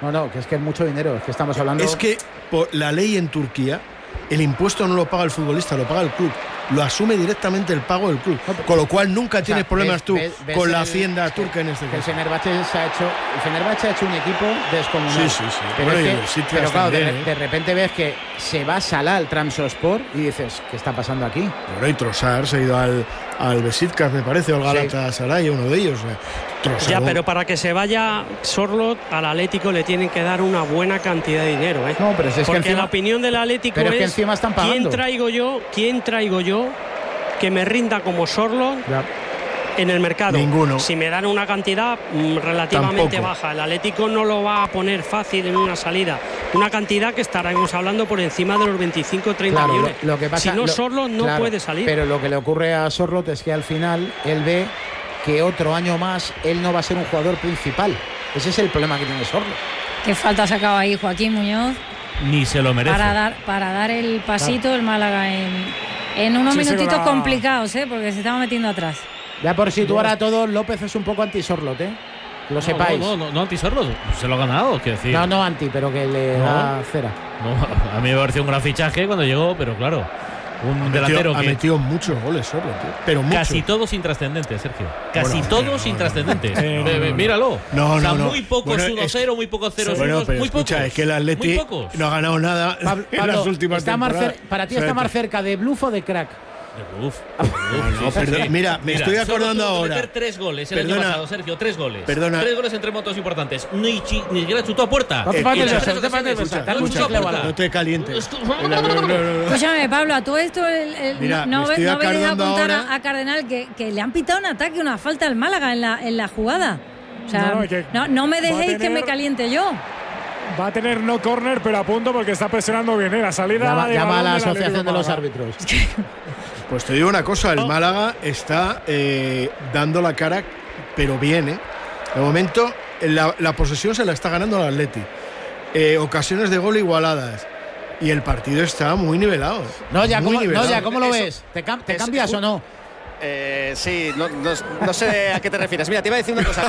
No, que es que es mucho dinero, es que estamos hablando... Es que por la ley en Turquía, el impuesto no lo paga el futbolista, lo paga el club. Lo asume directamente el pago del club. Con lo cual nunca tienes problemas ves con la hacienda turca en este caso. El Fenerbahce ha hecho un equipo descomunal. Sí. Pero, bueno, pero claro, de repente ves que se va Salah al Trabzonspor y dices, ¿qué está pasando aquí? Bueno, y Trossard se ha ido al Beşiktaş, me parece, o al Galatasaray, uno de ellos. Trossard. Ya, pero para que se vaya Sorloth al Atlético le tienen que dar una buena cantidad de dinero, ¿eh? No, pero es porque que encima, la opinión del Atlético pero es que encima están pagando. ¿Quién traigo yo que me rinda como Sorloth en el mercado? Ninguno. Si me dan una cantidad relativamente Tampoco. baja, el Atlético no lo va a poner fácil en una salida. Una cantidad que estaremos hablando por encima de los 25-30 millones. Lo que pasa, si no, Sorloth no puede salir. Pero lo que le ocurre a Sorloth es que al final él ve que otro año más él no va a ser un jugador principal. Ese es el problema que tiene Sorloth. Qué falta ha sacado ahí Joaquín Muñoz. Ni se lo merece. Para dar el pasito el Málaga en unos minutitos complicados, porque se estaba metiendo atrás. Ya por situar a todos, López es un poco anti-Sorloth, lo sepáis. No anti-Sorloth, se lo ha ganado, quiero decir. No anti, pero que le da cera. No, a mí me pareció un gran fichaje cuando llegó, pero claro, un delantero que ha metido muchos goles Sorloth, pero muchos. Casi todos intrascendentes, Sergio. Casi todos intrascendentes. Míralo. Muy pocos 1-0, muy pocos 0-1, muy pocos. Es que el Atleti no ha ganado nada en las últimas temporadas. Para ti está más cerca de bluff o de crack. Perdón, mira, me estoy acordando ahora. Meter 3 goles el año pasado, Sergio, 3 goles. Perdona. 3 goles en 3 momentos importantes. Ni siquiera chutó a puerta. No te calientes. Escúchame, Pablo, a todo esto Mira, no me vengas a apuntar ahora a Cardenal que le han pitado un ataque, una falta al Málaga en la jugada. O sea, no me dejéis que me caliente yo. Va a tener no córner, pero a punto porque está presionando bien. La salida llama a la asociación de los árbitros. Pues te digo una cosa, el Málaga está dando la cara, pero bien, De momento, la posesión se la está ganando el Atleti. Ocasiones de gol igualadas. Y el partido está muy nivelado. ¿Cómo lo ves? ¿Te cambias o no? Sí, no sé a qué te refieres. Mira, te iba a decir una cosa.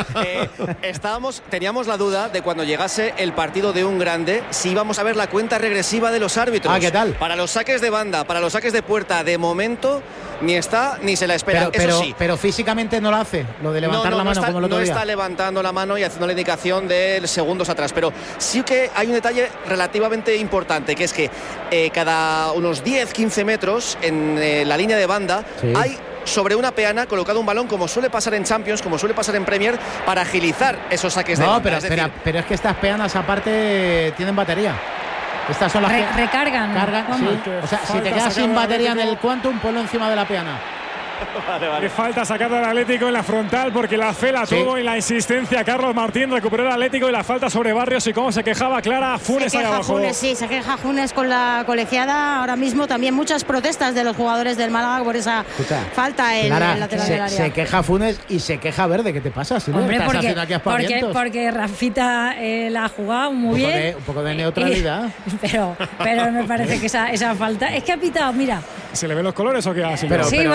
Teníamos la duda de cuando llegase el partido de un grande si íbamos a ver la cuenta regresiva de los árbitros. ¿Qué tal? Para los saques de banda, para los saques de puerta, de momento ni está ni se la espera. Eso sí. Pero físicamente no lo hace, lo de levantar la mano como el otro día. No está levantando la mano y haciendo la indicación de segundos atrás. Pero sí que hay un detalle relativamente importante, que es que cada unos 10-15 metros en la línea de banda hay sobre una peana colocado un balón, como suele pasar en Champions, como suele pasar en Premier, para agilizar esos saques de banda. Pero es que estas peanas aparte tienen batería. Estas son las que recargan. O sea, si te quedas sin batería en el Quantum, ponlo encima de la peana. Le falta sacar al Atlético en la frontal porque la fe la tuvo y la insistencia. Carlos Martín recuperó el Atlético y la falta sobre Barrios. Y cómo se quejaba Clara Funes ahí abajo. Se queja Funes con la colegiada. Ahora mismo también muchas protestas de los jugadores del Málaga por esa falta en el lateral del área. Se queja Funes y se queja Verde. ¿Qué te pasa? Si hombre, porque Rafita la ha jugado muy bien. Un poco de neutralidad. Pero me parece que esa falta es que ha pitado, mira. ¿Se le ven los colores o qué hace?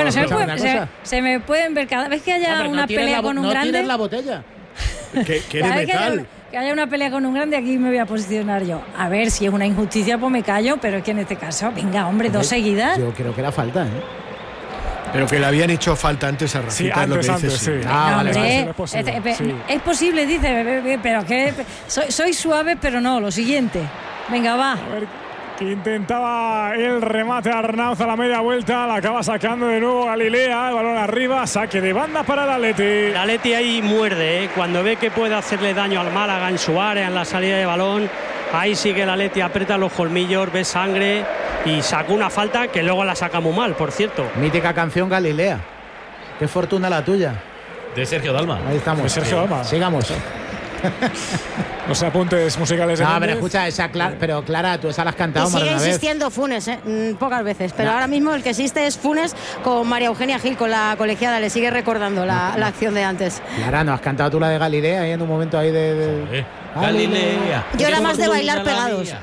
Se me pueden ver cada vez que haya una pelea con un grande. No tienes la botella. ¿Qué de metal? Que haya una pelea con un grande, aquí me voy a posicionar yo. A ver, si es una injusticia, pues me callo, pero es que en este caso, venga, hombre, 2 seguidas. Yo creo que era falta, Pero que le habían hecho falta antes a Rafita, antes, vale. Es posible, dice, pero que soy suave, pero no, lo siguiente. Venga, va. A ver, intentaba el remate Arnauz a la media vuelta, la acaba sacando de nuevo Galilea, el balón arriba, saque de banda para el Atleti. El Atleti ahí muerde, cuando ve que puede hacerle daño al Málaga en su área, en la salida de balón, ahí sigue el Atleti, aprieta los colmillos, ve sangre y sacó una falta que luego la saca muy mal, por cierto. Mítica canción Galilea. Qué fortuna la tuya. De Sergio Dalma. Ahí estamos. De Sergio Dalma. Sigamos. Los apuntes musicales. No, pero escucha, pero Clara, tú esa la has cantado más de una vez. Sigue insistiendo Funes, pocas veces, pero ahora mismo el que existe es Funes con María Eugenia Gil, con la colegiada, le sigue recordando la acción de antes. Clara, ¿no has cantado tú la de Galilea ahí en un momento ahí de... Galilea. Yo era más de bailar pegados.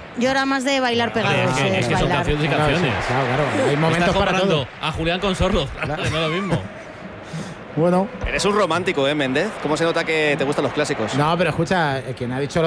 Es que son canciones y canciones. Claro. Hay momentos para todo. A Julián con Sorloth, no es lo mismo. Bueno. Eres un romántico, Méndez. ¿Cómo se nota que te gustan los clásicos? No, pero escucha, quien ha dicho